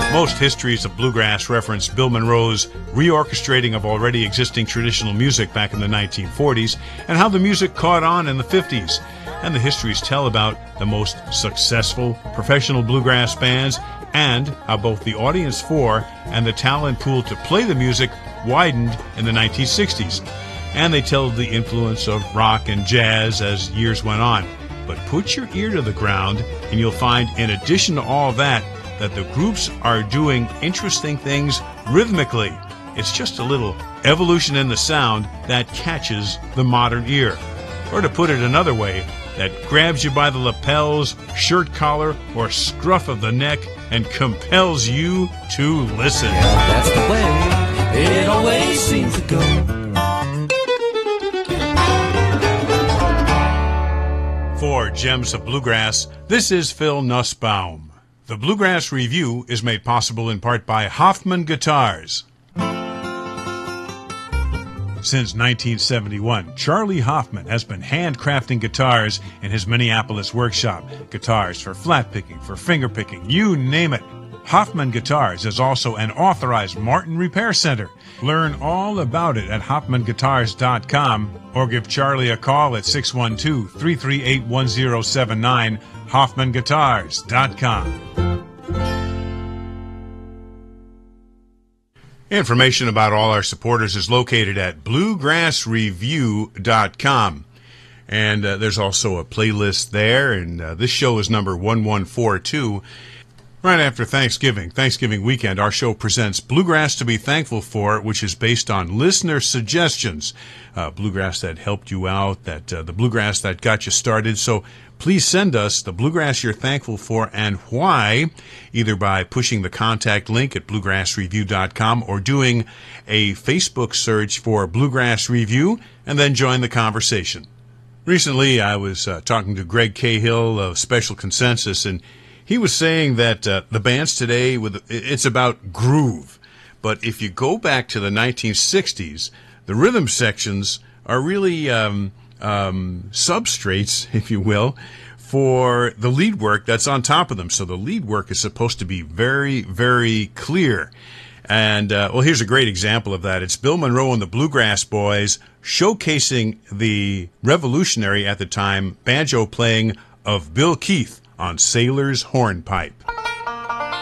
Most histories of bluegrass reference Bill Monroe's reorchestrating of already existing traditional music back in the 1940s and how the music caught on in the 50s. And the histories tell about the most successful professional bluegrass bands and how both the audience for and the talent pool to play the music widened in the 1960s. And they tell the influence of rock and jazz as years went on. But put your ear to the ground and you'll find, in addition to all that the groups are doing interesting things rhythmically. It's just a little evolution in the sound that catches the modern ear. Or to put it another way, that grabs you by the lapels, shirt collar, or scruff of the neck and compels you to listen. Yeah, that's the way it always seems to go. For Gems of Bluegrass, this is Phil Nussbaum. The Bluegrass Review is made possible in part by Hoffman Guitars. Since 1971, Charlie Hoffman has been handcrafting guitars in his Minneapolis workshop. Guitars for flat picking, for finger picking, you name it. Hoffman Guitars is also an authorized Martin Repair Center. Learn all about it at HoffmanGuitars.com or give Charlie a call at 612-338-1079, HoffmanGuitars.com. Information about all our supporters is located at bluegrassreview.com. And there's also a playlist there, and this show is number 1142. Right after Thanksgiving weekend, our show presents Bluegrass to be Thankful For, which is based on listener suggestions. Bluegrass that helped you out, the bluegrass that got you started. So please send us the bluegrass you're thankful for and why, either by pushing the contact link at bluegrassreview.com or doing a Facebook search for Bluegrass Review, and then join the conversation. Recently, I was talking to Greg Cahill of Special Consensus, and he was saying that the bands today, it's about groove. But if you go back to the 1960s, the rhythm sections are really substrates, if you will, for the lead work that's on top of them. So the lead work is supposed to be very, very clear. And, here's a great example of that. It's Bill Monroe and the Bluegrass Boys showcasing the revolutionary, at the time, banjo playing of Bill Keith on Sailor's Hornpipe.